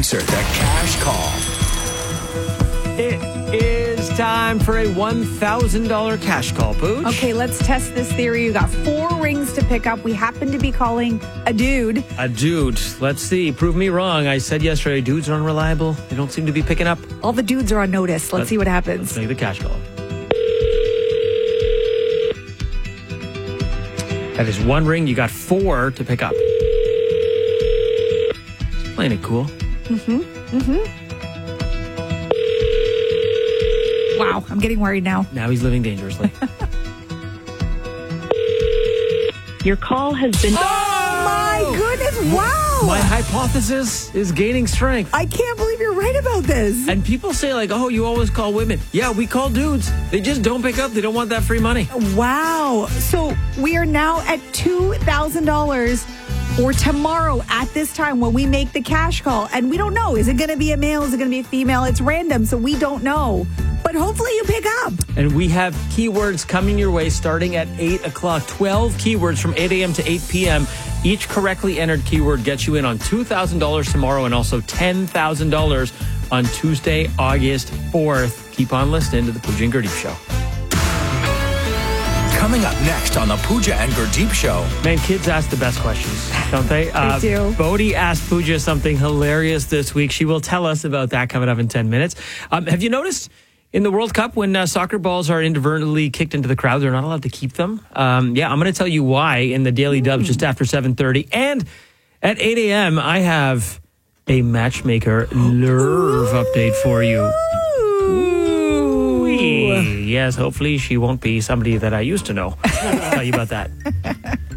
answer the cash call. It is time for a $1,000 cash call, Pooch. Okay, let's test this theory. You got 4 rings to pick up. We happen to be calling a dude. A dude. Let's see. Prove me wrong. I said yesterday, dudes are unreliable. They don't seem to be picking up. All the dudes are on notice. Let's see what happens. Let's make the cash call. That is 1 ring. You got 4 to pick up. Playing it cool. Wow, I'm getting worried now. Now he's living dangerously. Your call has been... Oh my goodness, wow. My hypothesis is gaining strength. I can't believe you're right about this. And people say, like, oh, you always call women. Yeah, we call dudes. They just don't pick up. They don't want that free money. Wow. So we are now at $2,000 for tomorrow at this time when we make the cash call. And we don't know. Is it going to be a male? Is it going to be a female? It's random, so we don't know. But hopefully you pick up. And we have keywords coming your way starting at 8 o'clock. 12 keywords from 8 a.m. to 8 p.m. Each correctly entered keyword gets you in on $2,000 tomorrow and also $10,000 on Tuesday, August 4th. Keep on listening to the Pooja and Gurdeep Show. Coming up next on the Pooja and Gurdeep Show. Man, kids ask the best questions, don't they? They do. Bodhi asked Pooja something hilarious this week. She will tell us about that coming up in 10 minutes. Have you noticed in the World Cup when soccer balls are inadvertently kicked into the crowd, they're not allowed to keep them? Yeah, I'm going to tell you why in the Daily Dubs just after 7:30. And at 8 a.m., I have a matchmaker nerve update for you. Yes, hopefully she won't be somebody that I used to know. I'll tell you about that.